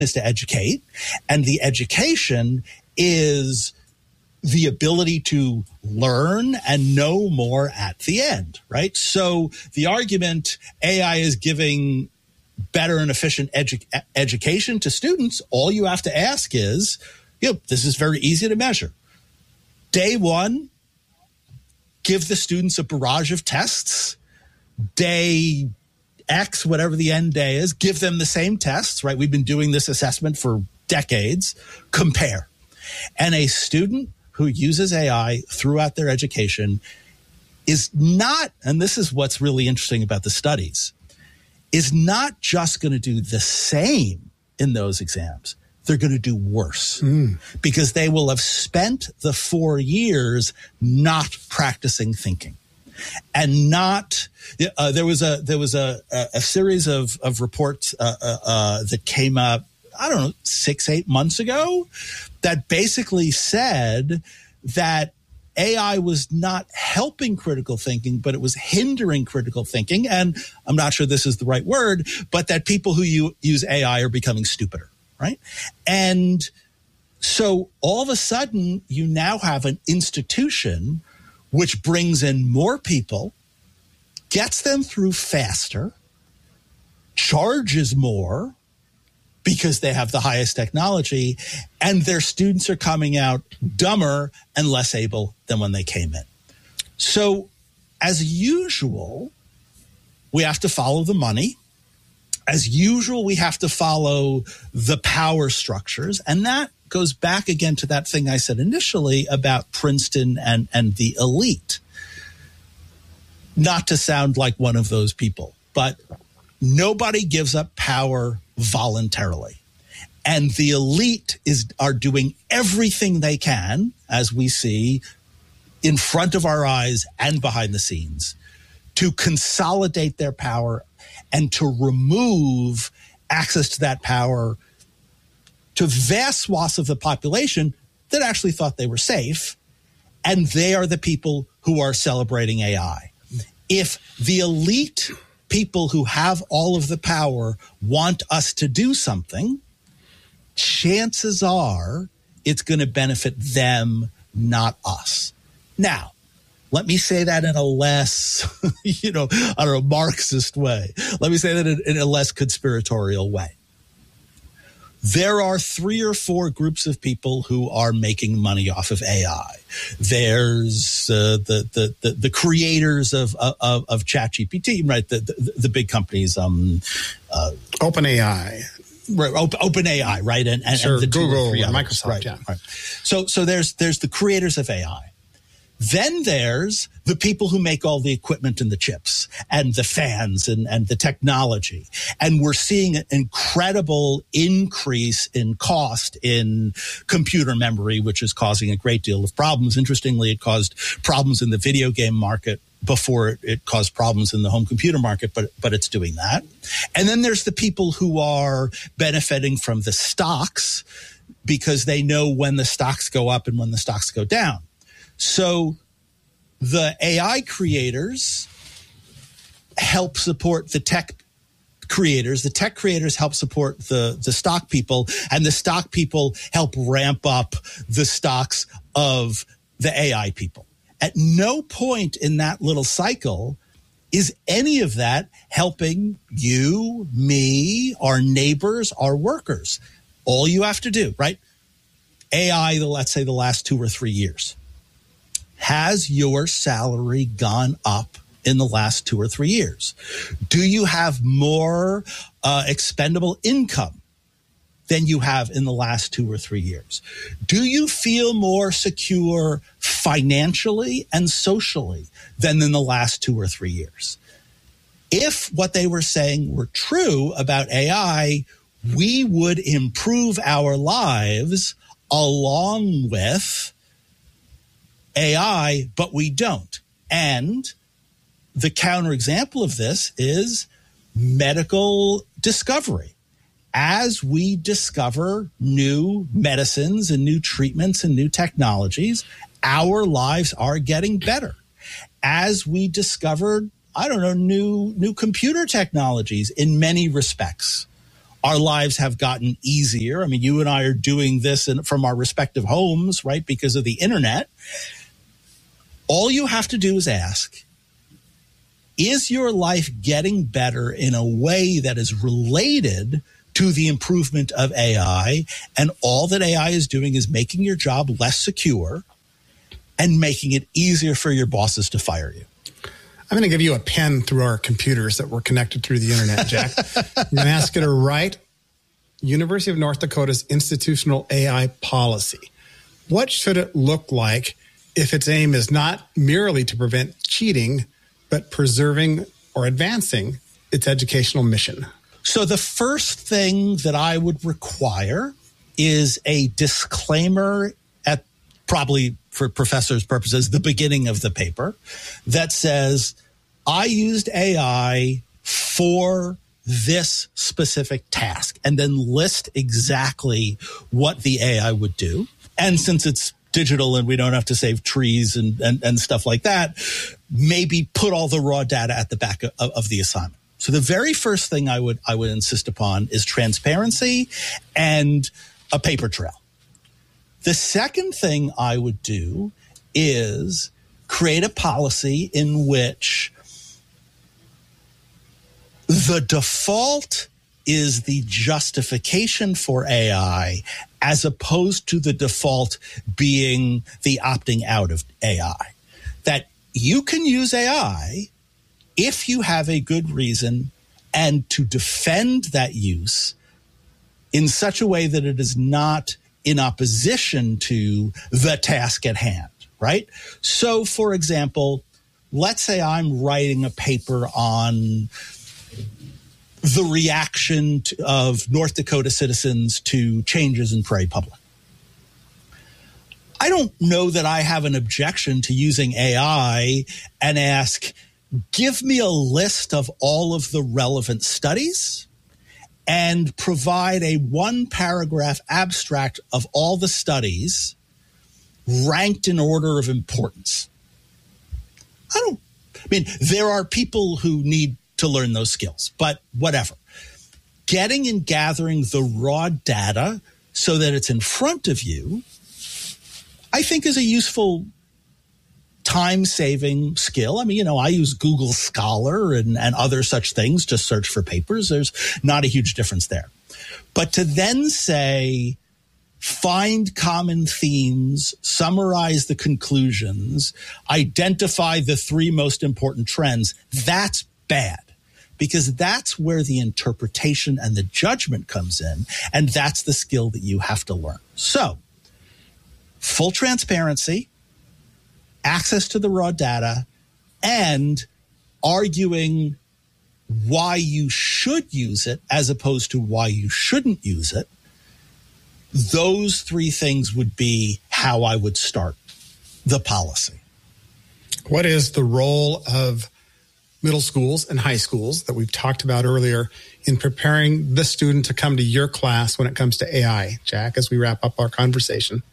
is to educate, and the education is the ability to learn and know more at the end, right? So the argument AI is giving better and efficient education to students, all you have to ask is, this is very easy to measure. Day one, give the students a barrage of tests. Day X, whatever the end day is, give them the same tests, right? We've been doing this assessment for decades. Compare. And a student who uses AI throughout their education is not, and this is what's really interesting about the studies, is not just going to do the same in those exams. They're going to do worse because they will have spent the 4 years not practicing thinking. And not there was a series of reports that came up, I don't know, 6-8 months ago that basically said that AI was not helping critical thinking, but it was hindering critical thinking. And I'm not sure this is the right word, but that people who use AI are becoming stupider, right? And so all of a sudden, you now have an institution which brings in more people, gets them through faster, charges more because they have the highest technology, and their students are coming out dumber and less able than when they came in. So, as usual, we have to follow the money. As usual, we have to follow the power structures, and that goes back again to that thing I said initially about Princeton and the elite. Not to sound like one of those people, but nobody gives up power voluntarily. And the elite are doing everything they can, as we see in front of our eyes and behind the scenes, to consolidate their power and to remove access to that power to vast swaths of the population that actually thought they were safe. And they are the people who are celebrating AI. If the elite people who have all of the power want us to do something, chances are it's going to benefit them, not us. Now, let me say that in a less, Marxist way. Let me say that in a less conspiratorial way. There are 3 or 4 groups of people who are making money off of AI. There's the creators of ChatGPT, right? The big companies, OpenAI. Right, OpenAI, right? And the Google and Microsoft. Right, yeah. Right. So there's the creators of AI. Then there's the people who make all the equipment and the chips and the fans and the technology. And we're seeing an incredible increase in cost in computer memory, which is causing a great deal of problems. Interestingly, it caused problems in the video game market before it caused problems in the home computer market, but it's doing that. And then there's the people who are benefiting from the stocks because they know when the stocks go up and when the stocks go down. So the AI creators help support the tech creators. The tech creators help support the stock people, and the stock people help ramp up the stocks of the AI people. At no point in that little cycle is any of that helping you, me, our neighbors, our workers. All you have to do, right? AI, let's say the last 2 or 3 years. Has your salary gone up in the last 2 or 3 years? Do you have more expendable income than you have in the last 2 or 3 years? Do you feel more secure financially and socially than in the last 2 or 3 years? If what they were saying were true about AI, we would improve our lives along with AI, but we don't. And the counterexample of this is medical discovery. As we discover new medicines and new treatments and new technologies, our lives are getting better. As we discover, new computer technologies in many respects, Our lives have gotten easier. I mean, you and I are doing this from our respective homes, right, because of the internet. All you have to do is ask, is your life getting better in a way that is related to the improvement of AI? And all that AI is doing is making your job less secure and making it easier for your bosses to fire you. I'm going to give you a pen through our computers that were connected through the internet, Jack. I'm going to ask you to write University of North Dakota's institutional AI policy. What should it look like if its aim is not merely to prevent cheating, but preserving or advancing its educational mission? So the first thing that I would require is a disclaimer at, probably for professors' purposes, the beginning of the paper that says, I used AI for this specific task, and then list exactly what the AI would do. And since it's digital and we don't have to save trees and stuff like that, maybe put all the raw data at the back of the assignment. So the very first thing I would insist upon is transparency and a paper trail. The second thing I would do is create a policy in which the default is the justification for AI as opposed to the default being the opting out of AI. That you can use AI if you have a good reason and to defend that use in such a way that it is not in opposition to the task at hand, right? So, for example, let's say I'm writing a paper on the reaction of North Dakota citizens to changes in Prairie Public. I don't know that I have an objection to using AI and ask, give me a list of all of the relevant studies and provide a one-paragraph abstract of all the studies ranked in order of importance. I mean, there are people who need to learn those skills, but whatever. Getting and gathering the raw data so that it's in front of you, I think is a useful time-saving skill. I mean, I use Google Scholar and other such things to search for papers. There's not a huge difference there. But to then say, find common themes, summarize the conclusions, identify the three most important trends, that's bad. Because that's where the interpretation and the judgment comes in, and that's the skill that you have to learn. So, full transparency, access to the raw data, and arguing why you should use it as opposed to why you shouldn't use it. Those three things would be how I would start the policy. What is the role of middle schools and high schools that we've talked about earlier in preparing the student to come to your class when it comes to AI, Jack, as we wrap up our conversation?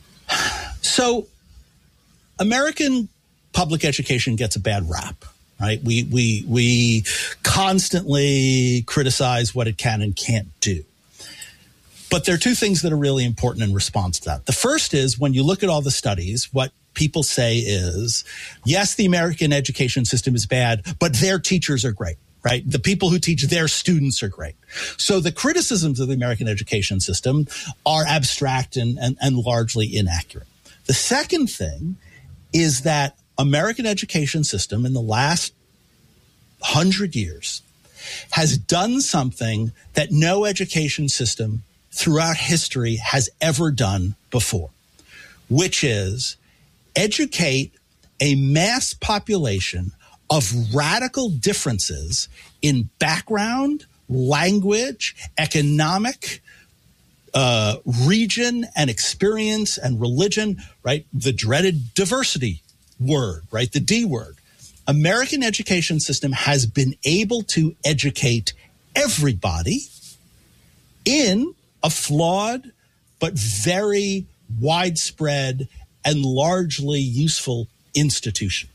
So American public education gets a bad rap, right? We constantly criticize what it can and can't do. But there are two things that are really important in response to that. The first is when you look at all the studies, what people say is, yes, the American education system is bad, but their teachers are great, right? The people who teach their students are great. So the criticisms of the American education system are abstract and largely inaccurate. The second thing is that American education system in the last 100 years has done something that no education system throughout history has ever done before, which is educate a mass population of radical differences in background, language, economic, region and experience and religion, right? The dreaded diversity word, right? The D word. American education system has been able to educate everybody in a flawed but very widespread and largely useful institution.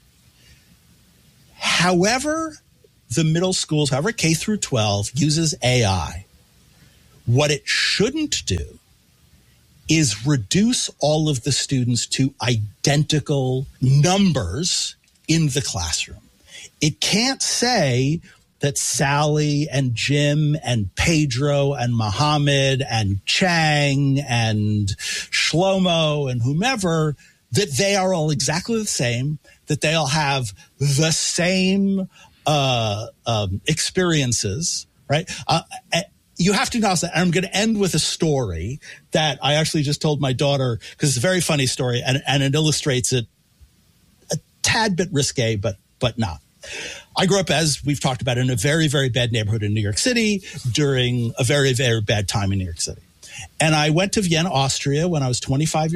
However, the middle schools, however K through 12 uses AI, What it shouldn't do is reduce all of the students to identical numbers in the classroom. It can't say that Sally and Jim and Pedro and Mohammed and Chang and Shlomo and whomever, that they are all exactly the same, that they all have the same experiences, right? You have to acknowledge that. And I'm going to end with a story that I actually just told my daughter, because it's a very funny story, and it illustrates it a tad bit risque, but not. I grew up, as we've talked about, in a very, very bad neighborhood in New York City during a very, very bad time in New York City. And I went to Vienna, Austria when I was 24.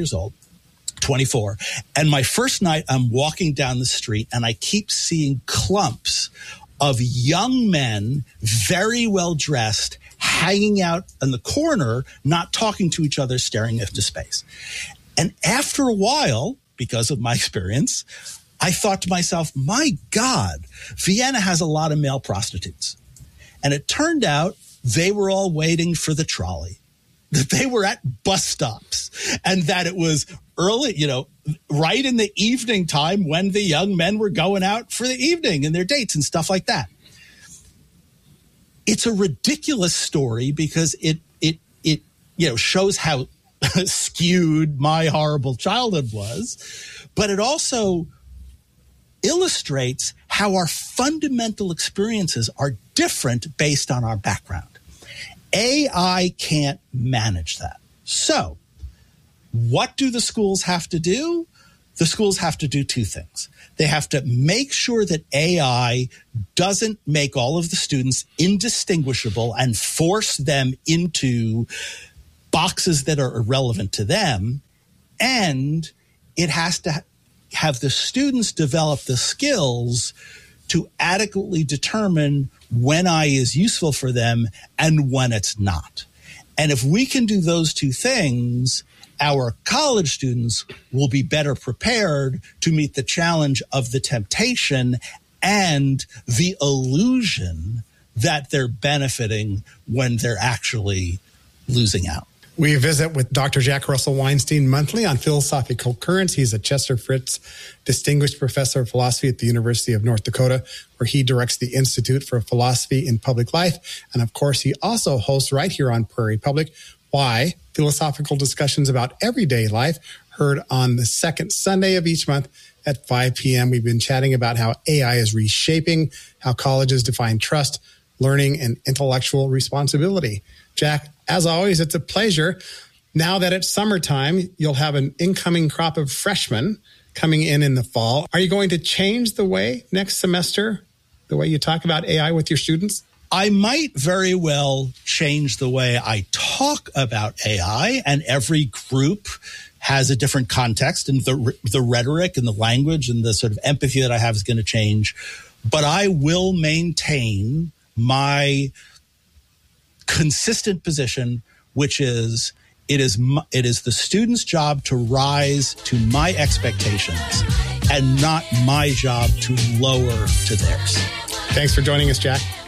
And my first night, I'm walking down the street and I keep seeing clumps of young men, very well dressed, hanging out in the corner, not talking to each other, staring into space. And after a while, because of my experience, I thought to myself, my God, Vienna has a lot of male prostitutes. And it turned out they were all waiting for the trolley, that they were at bus stops, and that it was early, right in the evening time when the young men were going out for the evening and their dates and stuff like that. It's a ridiculous story because it shows how skewed my horrible childhood was, but it also illustrates how our fundamental experiences are different based on our background. AI can't manage that. So, what do the schools have to do? The schools have to do two things. They have to make sure that AI doesn't make all of the students indistinguishable and force them into boxes that are irrelevant to them. And it has to have the students develop the skills to adequately determine when AI is useful for them and when it's not. And if we can do those two things, our college students will be better prepared to meet the challenge of the temptation and the illusion that they're benefiting when they're actually losing out. We visit with Dr. Jack Russell Weinstein monthly on Philosophical Currents. He's a Chester Fritz Distinguished Professor of Philosophy at the University of North Dakota, where he directs the Institute for Philosophy in Public Life. And of course, he also hosts right here on Prairie Public, Why? Philosophical discussions about everyday life, heard on the second Sunday of each month at 5 p.m. We've been chatting about how AI is reshaping how colleges define trust, learning, and intellectual responsibility. Jack, as always, it's a pleasure. Now that it's summertime, you'll have an incoming crop of freshmen coming in the fall. Are you going to change the way next semester, the way you talk about AI with your students? I might very well change the way I talk about AI, and every group has a different context, and the rhetoric and the language and the sort of empathy that I have is going to change. But I will maintain my consistent position, which is it is the student's job to rise to my expectations and not my job to lower to theirs. Thanks for joining us, Jack.